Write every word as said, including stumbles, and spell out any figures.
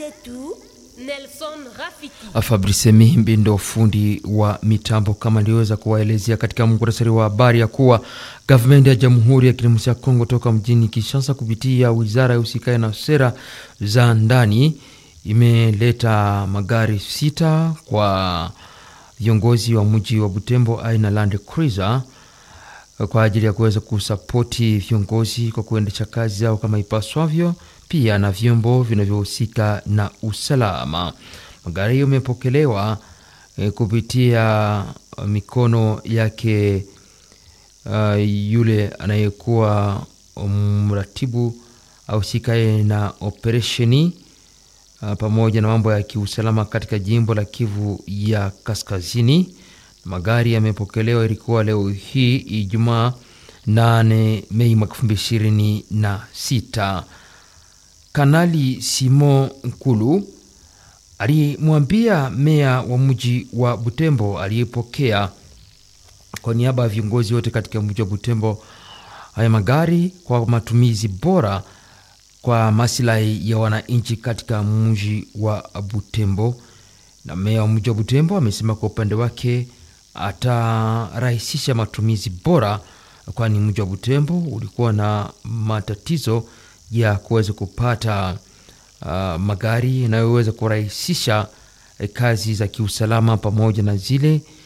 zetu Nelson Rafiki. Fabrice Mihimbi ndo fundi wa mitambo, kama aliweza kuwaelezea katika muhtasari wa habari ya kuwa government ya Jamhuri ya Kidemokrasia ya Kongo toka mjini Kinshasa kupitia wizara ya usikae na sera za ndani imeleta magari sita kwa viongozi wa mji wa Butembo aina Land Cruiser kwa ajili ya kuweza kusapoti viongozi kwa kuendesha kazi zao kama ipaswavyo, pia na vyombo vinavyohusika na usalama. Magari hiyo yamepokelewa e, kupitia mikono yake uh, yule anayekuwa mratibu au sikae na operationi uh, pamoja na mambo ya kiusalama katika jimbo la Kivu ya Kaskazini. Magari yamepokelewa ilikuwa leo hii Ijumaa nane Mei mwaka elfu mbili ishirini na sita. Kanali Simon Nkulu alimwambia meya wa mji wa Butembo aliyepokea kwa niaba ya viongozi wote katika mji wa Butembo haya magari kwa matumizi bora kwa maslahi ya wananchi katika mji wa Butembo. Na meya wa mji wa Butembo amesema kwa upande wake atarahisisha matumizi bora, kwani mji wa Butembo ulikuwa na matatizo ya kuweza kupata uh, magari yanayoweza kurahisisha eh, kazi za kiusalama pamoja na zile